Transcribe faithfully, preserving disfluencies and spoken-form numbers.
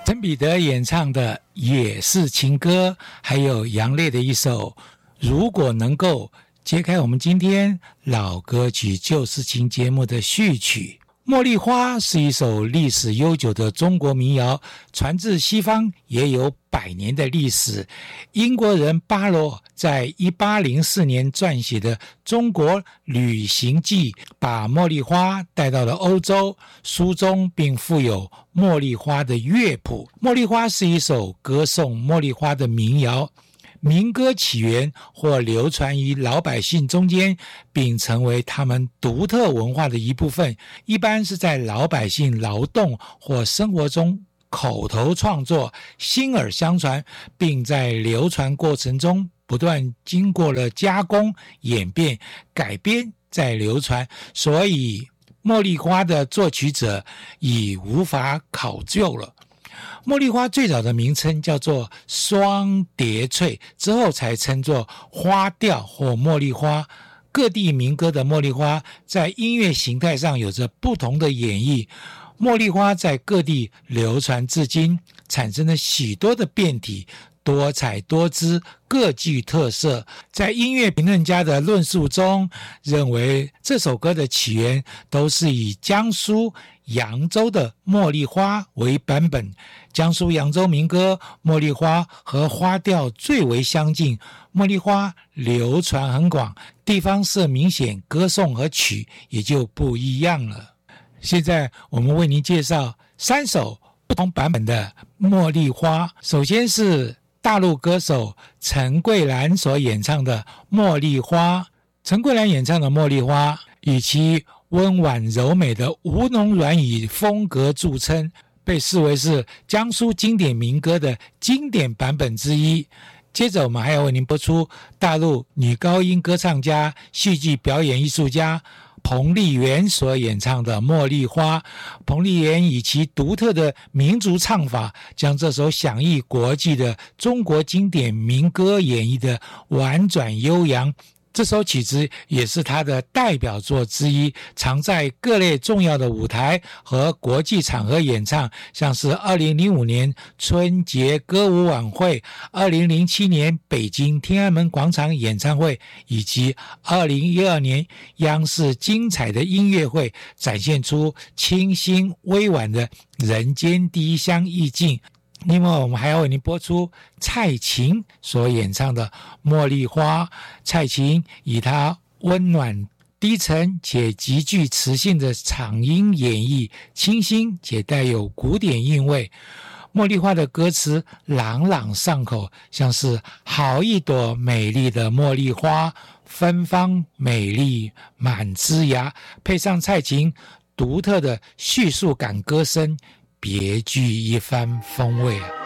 陈彼得演唱的也是情歌，还有杨烈的一首如果能够，揭开我们今天老歌曲旧事情节目的序曲。茉莉花是一首历史悠久的中国民谣，传自西方也有百年的历史。英国人巴罗在一八零四年撰写的《中国旅行记》把茉莉花带到了欧洲，书中并附有茉莉花的乐谱。茉莉花是一首歌颂茉莉花的民谣，民歌起源或流传于老百姓中间，并成为他们独特文化的一部分，一般是在老百姓劳动或生活中口头创作，心耳相传，并在流传过程中不断经过了加工、演变、改编再流传，所以茉莉花的作曲者已无法考究了。茉莉花最早的名称叫做双蝶翠，之后才称作花调或茉莉花。各地民歌的茉莉花在音乐形态上有着不同的演绎，茉莉花在各地流传至今，产生了许多的变体，多彩多姿，各具特色。在音乐评论家的论述中，认为这首歌的起源都是以江苏扬州的茉莉花为版本。江苏扬州民歌茉莉花和花调最为相近，茉莉花流传很广，地方色明显，歌颂和曲也就不一样了。现在我们为您介绍三首不同版本的茉莉花。首先是大陆歌手陈桂兰所演唱的茉莉花。陈桂兰演唱的茉莉花以其温婉柔美的吴侬软语风格著称，被视为是江苏经典民歌的经典版本之一。接着我们还要为您播出大陆女高音歌唱家、戏剧表演艺术家彭丽媛所演唱的茉莉花。彭丽媛以其独特的民族唱法，将这首享誉国际的中国经典民歌演绎的婉转悠扬。这首曲子也是他的代表作之一，常在各类重要的舞台和国际场合演唱，像是二零零五年春节歌舞晚会、二零零七年北京天安门广场演唱会，以及二零一二年央视精彩的音乐会，展现出清新委婉的人间第一乡意境。另外我们还要为您播出蔡琴所演唱的茉莉花。蔡琴以她温暖低沉且极具磁性的嗓音演绎，清新且带有古典韵味。茉莉花的歌词朗朗上口，像是好一朵美丽的茉莉花，芬芳美丽满枝芽，配上蔡琴独特的叙述感歌声，别具一番风味啊。